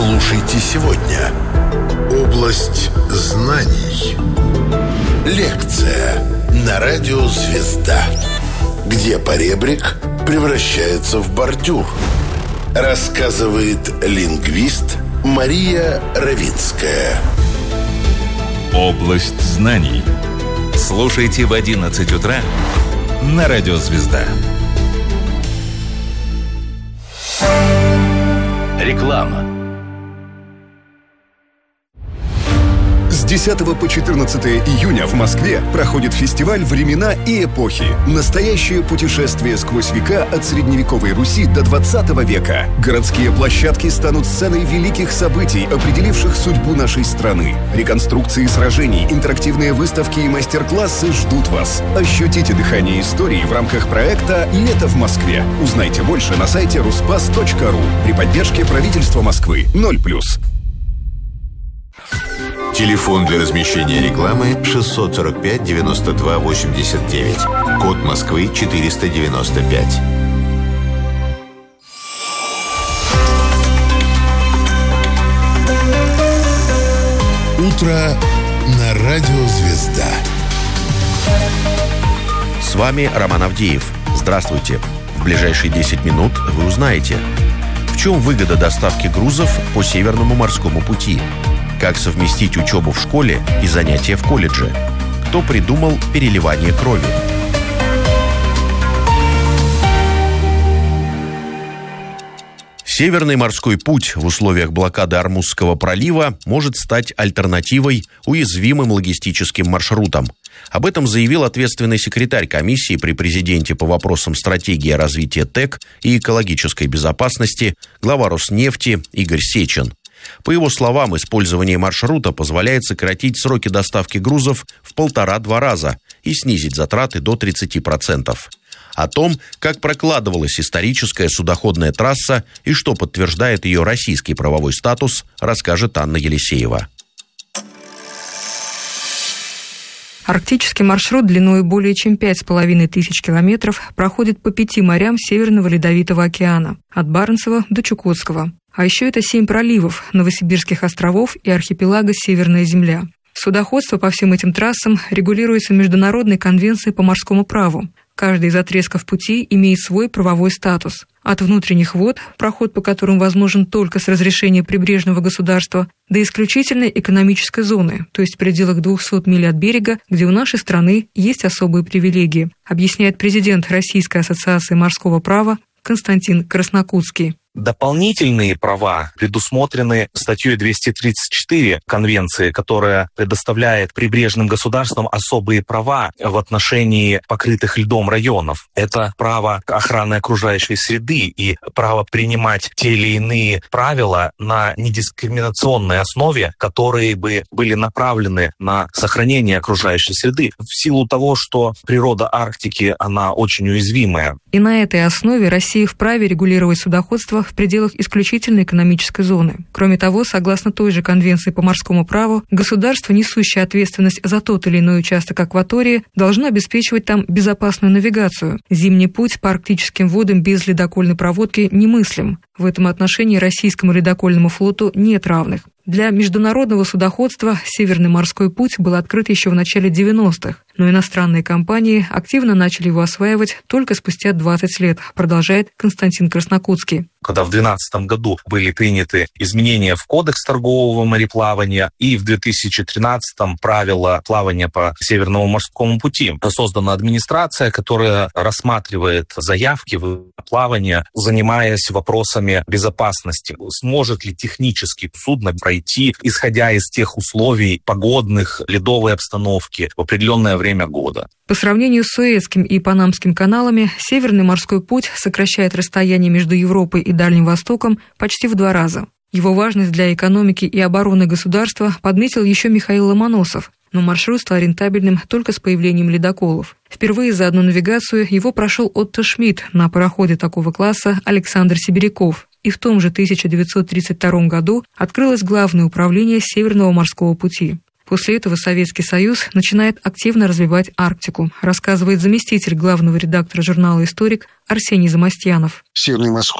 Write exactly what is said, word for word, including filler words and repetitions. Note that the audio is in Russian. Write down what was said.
Слушайте сегодня. Область знаний. Лекция на радио «Звезда». Где поребрик превращается в бордюр. Рассказывает лингвист Мария Равинская. Область знаний. Слушайте в одиннадцать утра на радио «Звезда». Реклама. С десятого по четырнадцатое июня в Москве проходит фестиваль «Времена и эпохи». Настоящее путешествие сквозь века от средневековой Руси до двадцатого века. Городские площадки станут сценой великих событий, определивших судьбу нашей страны. Реконструкции сражений, интерактивные выставки и мастер-классы ждут вас. Ощутите дыхание истории в рамках проекта «Лето в Москве». Узнайте больше на сайте руспас точка ру при поддержке правительства Москвы. ноль плюс. Телефон для размещения рекламы шестьсот сорок пять девяносто два восемьдесят девять. Код Москвы четыреста девяносто пять. Утро на радио «Звезда». С вами Роман Авдеев. Здравствуйте. В ближайшие десять минут вы узнаете, в чем выгода доставки грузов по Северному морскому пути, как совместить учебу в школе и занятия в колледже, кто придумал переливание крови. Северный морской путь в условиях блокады Ормузского пролива может стать альтернативой уязвимым логистическим маршрутам. Об этом заявил ответственный секретарь комиссии при президенте по вопросам стратегии развития ТЭК и экологической безопасности, глава Роснефти Игорь Сечин. По его словам, использование маршрута позволяет сократить сроки доставки грузов в полтора-два раза и снизить затраты до тридцати процентов. О том, как прокладывалась историческая судоходная трасса и что подтверждает ее российский правовой статус, расскажет Анна Елисеева. Арктический маршрут длиной более чем пять с половиной тысяч километров проходит по пяти морям Северного Ледовитого океана, от Баренцева до Чукотского. А еще это семь проливов, Новосибирских островов и архипелага Северная Земля. Судоходство по всем этим трассам регулируется Международной конвенцией по морскому праву. Каждый из отрезков пути имеет свой правовой статус. От внутренних вод, проход по которым возможен только с разрешения прибрежного государства, до исключительной экономической зоны, то есть в пределах двухсот миль от берега, где у нашей страны есть особые привилегии, объясняет президент Российской ассоциации морского права Константин Краснокутский. Дополнительные права предусмотрены статьей двести тридцать четыре Конвенции, которая предоставляет прибрежным государствам особые права в отношении покрытых льдом районов. Это право охраны окружающей среды и право принимать те или иные правила на недискриминационной основе, которые бы были направлены на сохранение окружающей среды. В силу того, что природа Арктики, она очень уязвимая. И на этой основе Россия вправе регулировать судоходство в пределах исключительной экономической зоны. Кроме того, согласно той же Конвенции по морскому праву, государство, несущее ответственность за тот или иной участок акватории, должно обеспечивать там безопасную навигацию. Зимний путь по арктическим водам без ледокольной проводки немыслим. В этом отношении российскому ледокольному флоту нет равных. Для международного судоходства Северный морской путь был открыт еще в начале девяностых, но иностранные компании активно начали его осваивать только спустя двадцать лет, продолжает Константин Краснокутский. Когда в две тысячи двенадцатом году были приняты изменения в Кодекс торгового мореплавания, и в две тысячи тринадцатом правила плавания по Северному морскому пути. Создана администрация, которая рассматривает заявки в плавание, занимаясь вопросами безопасности. Сможет ли технически судно пройти, исходя из тех условий погодных, ледовой обстановки в определенное время года. По сравнению с Суэцким и Панамским каналами, Северный морской путь сокращает расстояние между Европой и Дальним Востоком почти в два раза. Его важность для экономики и обороны государства подметил еще Михаил Ломоносов, но маршрут стал рентабельным только с появлением ледоколов. Впервые за одну навигацию его прошел Отто Шмидт на пароходе такого класса Александр Сибиряков. И в том же тысяча девятьсот тридцать втором году открылось Главное управление Северного морского пути. После этого Советский Союз начинает активно развивать Арктику, рассказывает заместитель главного редактора журнала «Историк» Арсений Замостьянов. Северный